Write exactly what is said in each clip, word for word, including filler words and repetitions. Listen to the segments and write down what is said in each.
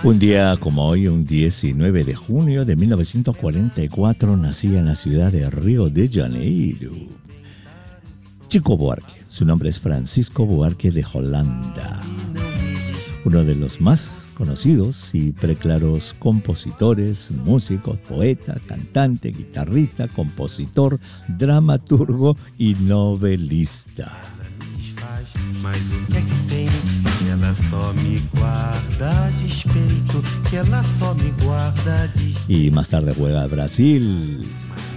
Un día como hoy, un diecinueve de junio de mil novecientos cuarenta y cuatro, nacía en la ciudad de Río de Janeiro Chico Buarque. Su nombre es Francisco Buarque de Holanda, uno de los más conocidos y preclaros compositores, músicos, poeta, cantante, guitarrista, compositor, dramaturgo y novelista. Y más tarde juega a Brasil.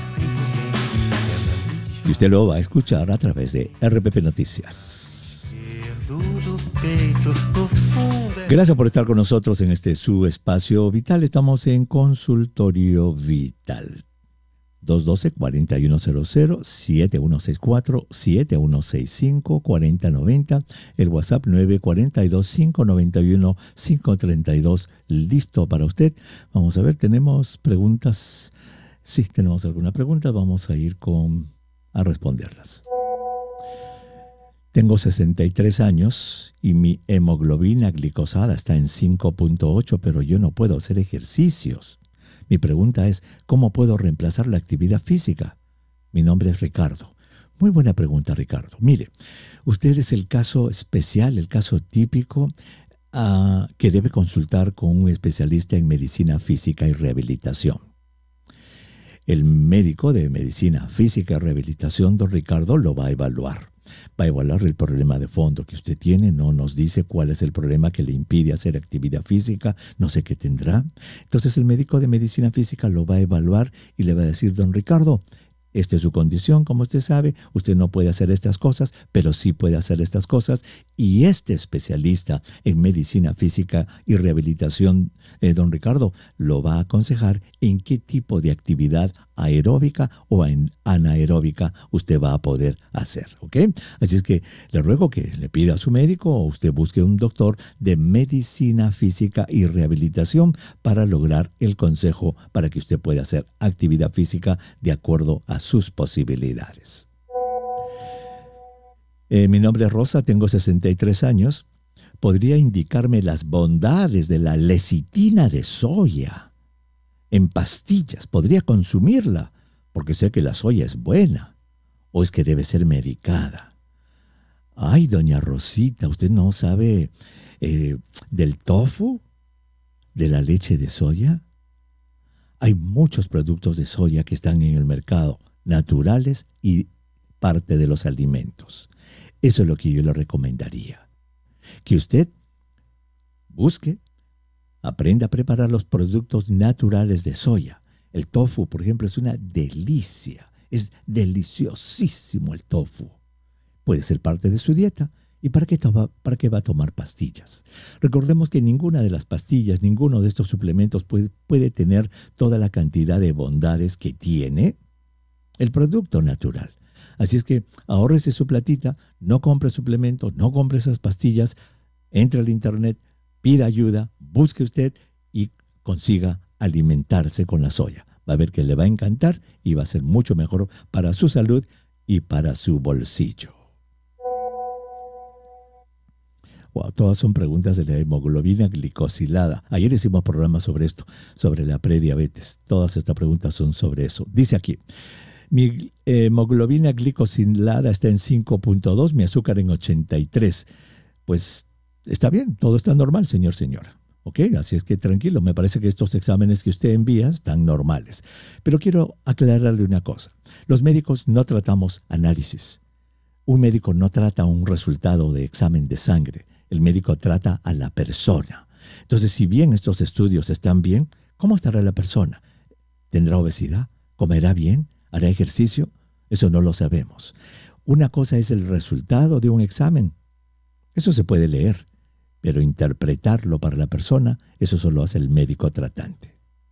Y usted lo va a escuchar a través de R P P Noticias. Gracias por estar con nosotros en este su espacio vital. Estamos en Consultorio Vital. dos uno dos, cuatro uno cero cero, siete uno seis cuatro, siete uno seis cinco, cuatro cero nueve cero, el WhatsApp nueve cuatro dos, cinco nueve uno, cinco tres dos, listo para usted. Vamos a ver, tenemos preguntas. Sí, tenemos alguna pregunta, vamos a ir con, a responderlas. Tengo sesenta y tres años y mi hemoglobina glicosada está en cinco punto ocho, pero yo no puedo hacer ejercicios. Mi pregunta es, ¿cómo puedo reemplazar la actividad física? Mi nombre es Ricardo. Muy buena pregunta, Ricardo. Mire, usted es el caso especial, el caso típico uh, que debe consultar con un especialista en medicina física y rehabilitación. El médico de medicina física y rehabilitación, don Ricardo, lo va a evaluar. Va a evaluar el problema de fondo que usted tiene, no nos dice cuál es el problema que le impide hacer actividad física, no sé qué tendrá. Entonces el médico de medicina física lo va a evaluar y le va a decir, don Ricardo, esta es su condición, como usted sabe, usted no puede hacer estas cosas, pero sí puede hacer estas cosas. Y este especialista en medicina física y rehabilitación, eh, don Ricardo, lo va a aconsejar en qué tipo de actividad aeróbica o anaeróbica usted va a poder hacer, ¿ok? Así es que le ruego que le pida a su médico o usted busque un doctor de medicina física y rehabilitación para lograr el consejo para que usted pueda hacer actividad física de acuerdo a sus posibilidades. Eh, mi nombre es Rosa, tengo sesenta y tres años. ¿Podría indicarme las bondades de la lecitina de soya en pastillas? ¿Podría consumirla? Porque sé que la soya es buena. ¿O es que debe ser medicada? Ay, doña Rosita, ¿usted no sabe eh, del tofu? ¿De la leche de soya? Hay muchos productos de soya que están en el mercado, naturales y parte de los alimentos. Eso es lo que yo le recomendaría. Que usted busque, aprenda a preparar los productos naturales de soya. El tofu, por ejemplo, es una delicia. Es deliciosísimo el tofu. Puede ser parte de su dieta. ¿Y para qué, toma, para qué va a tomar pastillas? Recordemos que ninguna de las pastillas, ninguno de estos suplementos puede, puede tener toda la cantidad de bondades que tiene el producto natural. Así es que ahórrese su platita, no compre suplementos, no compre esas pastillas, entre al internet, pida ayuda, busque usted y consiga alimentarse con la soya. Va a ver que le va a encantar y va a ser mucho mejor para su salud y para su bolsillo. Wow, todas son preguntas de la hemoglobina glicosilada. Ayer hicimos programas sobre esto, sobre la prediabetes. Todas estas preguntas son sobre eso. Dice aquí, mi hemoglobina glicosilada está en cinco punto dos, mi azúcar en ochenta y tres. Pues está bien, todo está normal, señor, señora. ¿Ok? Así es que tranquilo, me parece que estos exámenes que usted envía están normales. Pero quiero aclararle una cosa. Los médicos no tratamos análisis. Un médico no trata un resultado de examen de sangre. El médico trata a la persona. Entonces, si bien estos estudios están bien, ¿cómo estará la persona? ¿Tendrá obesidad? ¿Comerá bien? ¿Hará ejercicio? Eso no lo sabemos. Una cosa es el resultado de un examen. Eso se puede leer, pero interpretarlo para la persona, eso solo hace el médico tratante.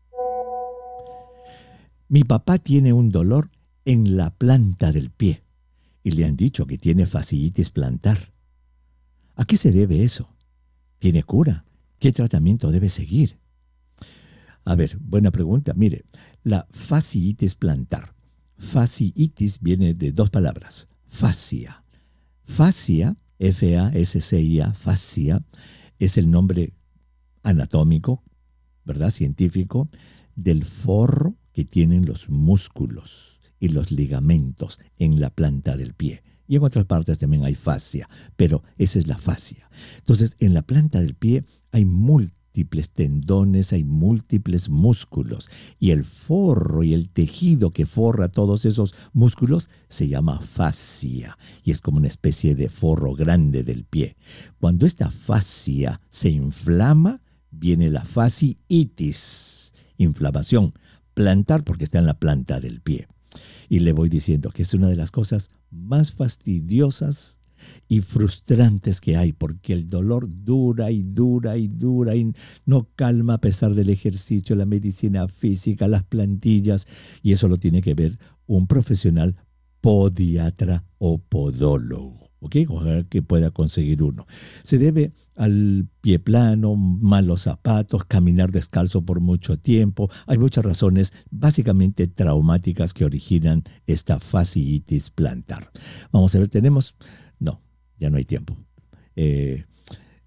Mi papá tiene un dolor en la planta del pie y le han dicho que tiene fasciitis plantar. ¿A qué se debe eso? ¿Tiene cura? ¿Qué tratamiento debe seguir? A ver, buena pregunta. Mire, la fasciitis plantar. Fasciitis viene de dos palabras. Fascia. Fascia, F A S C I A, fascia, es el nombre anatómico, ¿verdad? Científico, del forro que tienen los músculos y los ligamentos en la planta del pie. Y en otras partes también hay fascia, pero esa es la fascia. Entonces, en la planta del pie hay múltiples tendones, hay múltiples músculos. Y el forro y el tejido que forra todos esos músculos se llama fascia. Y es como una especie de forro grande del pie. Cuando esta fascia se inflama, viene la fasciitis, inflamación plantar porque está en la planta del pie. Y le voy diciendo que es una de las cosas más fastidiosas y frustrantes que hay, porque el dolor dura y dura y dura y no calma a pesar del ejercicio, la medicina física, las plantillas, y eso lo tiene que ver un profesional podiatra o podólogo. ¿Ok? Ojalá que pueda conseguir uno. Se debe al pie plano, malos zapatos, caminar descalzo por mucho tiempo. Hay muchas razones básicamente traumáticas que originan esta fasciitis plantar. Vamos a ver, tenemos... No, ya no hay tiempo. Eh,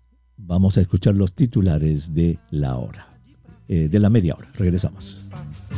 vamos a escuchar los titulares de la hora, eh, de la media hora. Regresamos.